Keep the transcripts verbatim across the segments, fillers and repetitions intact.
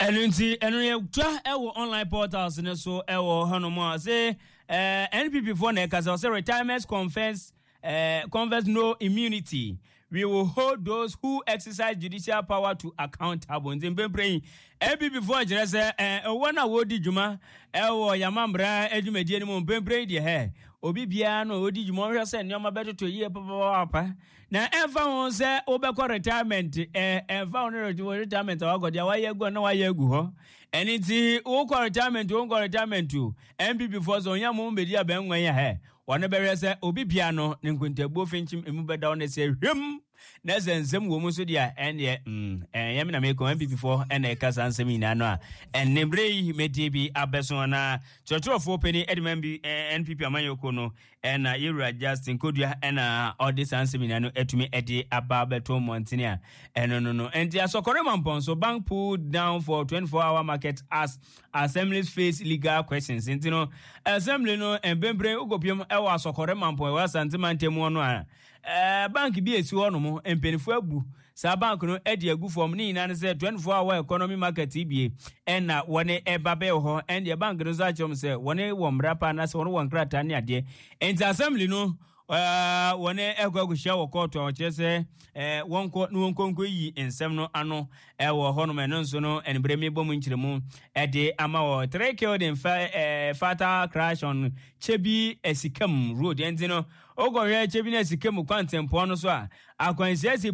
Enunti enunye twa ewo online portals ne so ewo hanomo say eh N P P for na kasa say retirement conference eh conference no immunity. We will hold those who exercise judicial power to accountable. Nzembemprey N P P for jere say eh wona wodi djuma ewo yamambra edwumadi ni mo mpemprey de he obi bia no odi djuma hwe say nyoma betoto yie papa na ever won say obekọ retirement eh ever won retirement wagodia waye gu na waye gu ho eniti wo kọ retirement wo kọ retirement N P P for so nyamo mbedi abenwan ya he wona bere say obi bia no ne nkuntabu finchim emu beda won say hwem na zenzem wo mu so dia ene mm eh yemi na me ko N P P for ene kasa nsem ina no a enne brei medibi abeso na chochofo peni edman bi N P P amanyoko no ena Yura Justin Kodua ena odisa nsem ina no etumi ede aba beto montenia eno no no enti asokore mampon so bank pulled down for twenty-four hour market as assemblies face legal questions enti no assembly no embembre ugopiem e wa asokore mampon e wa santimantemu no a eh bank bi esi ho no empenifu abu sa bank no edi agu form ni na say twenty-four hour economy market ibie ena wone ebabe ho and the bank no za chom say wone wo mrapa na say wone won krata ne ade enti assembly no Uh, wone egwagu hia wo court o chese eh wonko no wonkonko yi ensem no ano e wo ho no me no nso no enbre me bom nchiremu e de ama wo three killed in fa eh, fatal crash on Chebi Esikam road enti no ogohwe Chebi na Esikam kwantempo no so a akwansiasi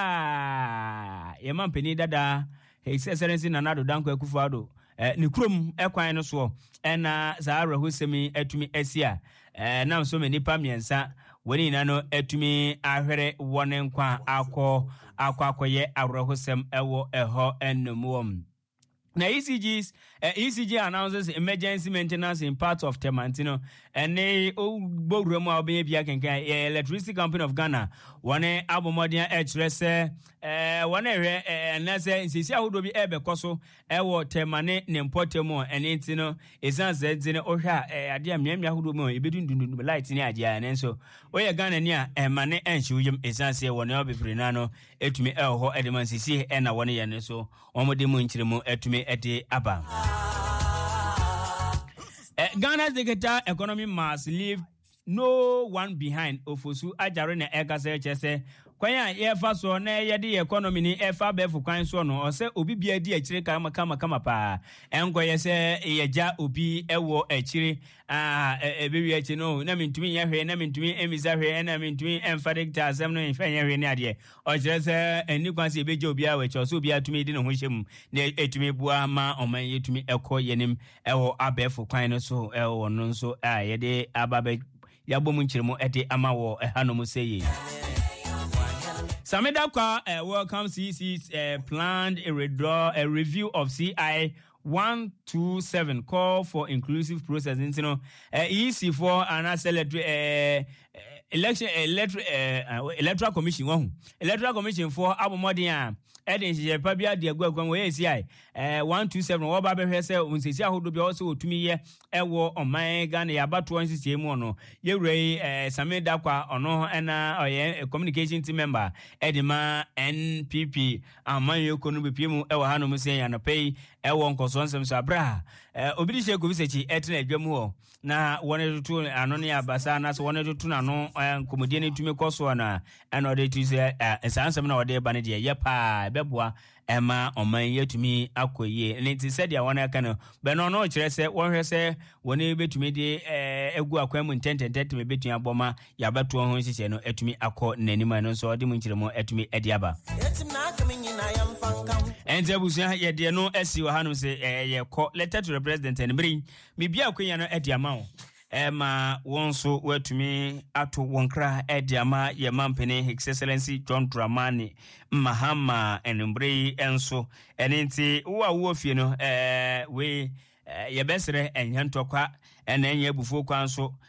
pa ye mampeni dada His Excellency Nanado Danko Akufo-Addo eh ni krom ekwan no so ena za arahosemi etumi asia eh na so many pamiensa woni na no etumi ahwere wone nkwa akọ akọ akoye arahosem ewo eho enumuom na E C Gs uh, E C G announces emergency maintenance in parts of Temantino and they ogborumu obe bia kenkan Electricity Company of Ghana one abomodian hrese eh one eh na say insisi ahodo bi ebe koso ewo Temane ne mpotemu ene ntino esanse ntine ohwa ade amyamya ahodo mu ebedundundu light ni agia ne so oye Ghana ni a emane enhwuyem esanse wone obebre na no etumi eho edemansisi e na wone ye ne so omode mu nchiremu etumi ede aba. uh, Ghana's digital economy must leave no one behind. Ofosu ajare na ekase chese kwanya ye fa so na ye de economy ni e fa be fu kwan so no o se obi bia di akire kama kama kama pa enkoye se ye ja obi ewo akire ah ebe wi achi no na mintumi ye hwe na mintumi emisa hwe na mintumi emphatic tasem no enfa ye hwe ni ade o kire se eni kwan se ebe je obi a we cho so obi atumi di no ho hyem na etumi bua ma oman yetumi ekọ yenim ewo abefu kwan no so ewo no so a ye de ababe yabom nchiremu ede amawo ehanomu seye Sameda kwa uh, welcome C C's uh, planned a redraw a review of C I one two seven call for inclusive processing you know uh, E C for an uh, election electoral uh, electoral commission one electoral commission for abomodian edin je pabia de agwagwan we C I uh, one two seven wo ba be hwese unsisi ahodo bi also otumi ye ewo oman Ghana ya bato nsisi mu no ye rei uh, Sameda kwa ono na oye communication team member edima N P P aman yekonu be piemu ewo hanom se ya no pay ewo nkoso nsem so abra eh obidi she ko bisechi etena adwam ho na wone tutu ano ne abasa na so wone tutu na no komodie ne tumi koso na ana ode tu se esansem na ode ba ne de ye pa beboa ema oman yetumi akoye ne ti se dia wone aka no be no no kire se wonhwe se wone betumi de egu akwan mu ntententete me betumi aboma ya bato ho hyehyɛ no etumi akọ nanima no so ode mu nkiremo etumi edi aba etim na akaminyi na yam fankam enzebusia ye de no esi wa hanum se ye ko letter to the president and bring me bia kwenya no edi ama wo ema wonso watumi ato wonkra edi ama ye mampene His Excellency John Dramani Mahama enumbre enso enenti wo wo fie no eh we ye besere enhentokwa ena enye bufuo kwanso